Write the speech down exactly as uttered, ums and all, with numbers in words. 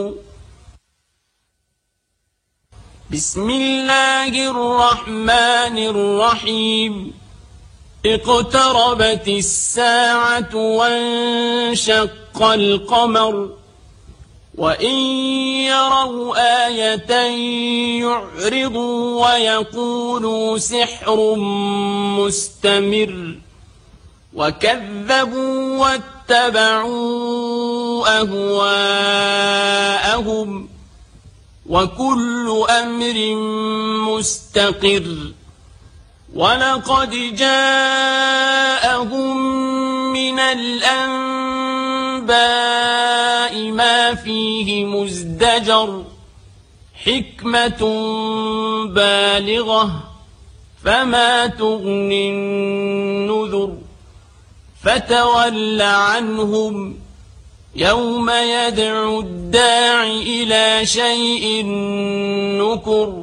بسم الله الرحمن الرحيم اقتربت الساعة وانشق القمر وإن يروا آية يعرضوا ويقولوا سحر مستمر وكذبوا واتبعوا أهواءهم وكل أمر مستقر ولقد جاءهم من الأنباء ما فيه مزدجر حكمة بالغة فما تغني النذر فتول عنهم يوم يدعو الداع إلى شيء نكر